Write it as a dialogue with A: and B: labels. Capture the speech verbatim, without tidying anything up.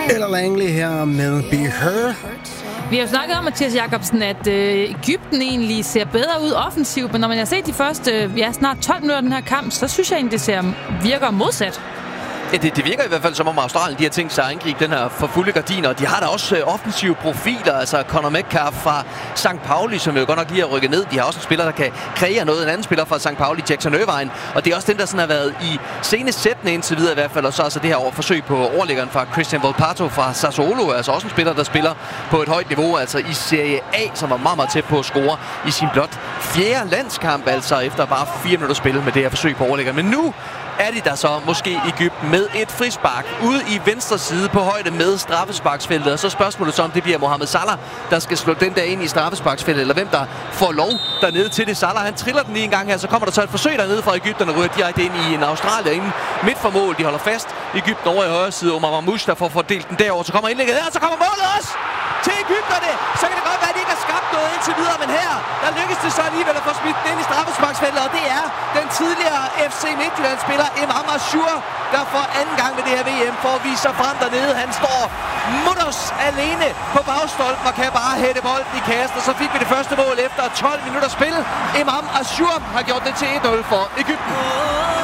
A: Eller Langley her med Be Her.
B: Vi har jo snakket om, Mathias Jacobsen, at øh, Egypten egentlig ser bedre ud offensivt, men når man har set de første ja, snart tolv minutter af den her kamp, så synes jeg egentlig, det ser, virker modsat.
C: Ja, det, det virker i hvert fald som om Australien de har tænkt sig at angribe den her for fulde gardiner. De har da også øh, offensive profiler, altså Conor Metcalf fra Sankt Pauli, som jo godt nok lige har rykket ned. De har også en spiller, der kan kreere noget. En anden spiller fra Sankt Pauli, Jackson Irvine. Og det er også den, der sådan har været i scenesættende indtil videre i hvert fald. Og så altså det her over forsøg på overlæggeren fra Christian Volpato fra Sassuolo. Altså også en spiller, der spiller på et højt niveau, altså i Serie A, som var meget, meget tæt på at score i sin blot fjerde landskamp, altså efter bare fire minutter spil med det her forsøg på overlæggeren. Men nu er de der så måske Egypten med et frispark ude i venstre side på højde med straffesparksfeltet. Og så spørgsmålet så, om det bliver Mohamed Salah, der skal slå den der ind i straffesparksfeltet, eller hvem der får lov dernede til det. Salah, han triller den lige en gang her, så kommer der så et forsøg dernede fra Egypterne, ryger direkte ind i en Australier inden midt for mål. De holder fast. Egypten over i højre side. Omar Mamouche, der får fordelt den derover. Så kommer indlægget her, og så kommer målet også til Egypterne. Så kan det godt være, at de ikke har skabt noget indtil videre, men her, der lykkes det så alligevel at få smidt den ind i straffesparksfeltet, og det er den tidligere F C Midtjylland-spiller Imam Ashur, der for anden gang ved det her V M får vist sig frem dernede. Han står mutters alene på bagstolpen og kan bare hætte bolden i kassen, og så fik vi det første mål efter tolv minutter spil. Imam Ashur har gjort det til et nul for Egypten.